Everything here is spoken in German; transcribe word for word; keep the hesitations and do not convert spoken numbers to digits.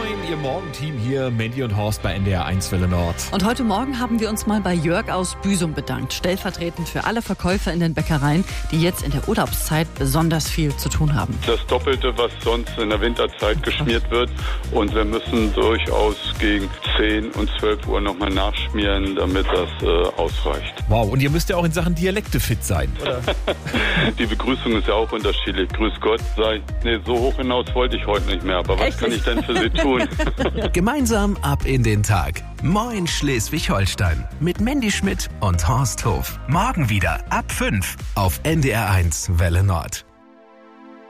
Moin, ihr Morgenteam hier, Mandy und Horst bei N D R eins Welle Nord. Und heute Morgen haben wir uns mal bei Jörg aus Büsum bedankt, stellvertretend für alle Verkäufer in den Bäckereien, die jetzt in der Urlaubszeit besonders viel zu tun haben. Das Doppelte, was sonst in der Winterzeit geschmiert wird, und wir müssen durchaus gegen zehn und zwölf Uhr nochmal nachschmieren, damit das äh, ausreicht. Wow, und ihr müsst ja auch in Sachen Dialekte fit sein, oder? Die Begrüßung ist ja auch unterschiedlich. Grüß Gott, sei, nee, so hoch hinaus wollte ich heute nicht mehr, aber was Echt? kann ich denn für Sie tun? Gemeinsam ab in den Tag. Moin Schleswig-Holstein mit Mandy Schmidt und Horst Hof. Morgen wieder ab fünf auf N D R eins Welle Nord.